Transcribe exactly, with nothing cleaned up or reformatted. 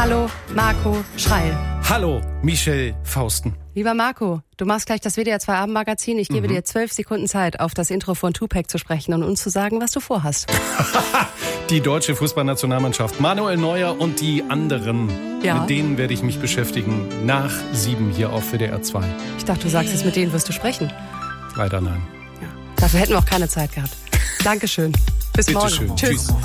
Hallo, Marco Schreil. Hallo, Michel Fausten. Lieber Marco, du machst gleich das W D R zwei Abendmagazin. Ich gebe mhm. dir zwölf Sekunden Zeit, auf das Intro von Tupac zu sprechen und uns zu sagen, was du vorhast. Die deutsche Fußballnationalmannschaft, Manuel Neuer und die anderen. Ja. Mit denen werde ich mich beschäftigen nach sieben hier auf W D R zwei. Ich dachte, du sagst jetzt, mit denen wirst du sprechen. Leider nein. Ja. Dafür hätten wir auch keine Zeit gehabt. Dankeschön. Bis Bitte morgen. Schön. Tschüss. Tschüss.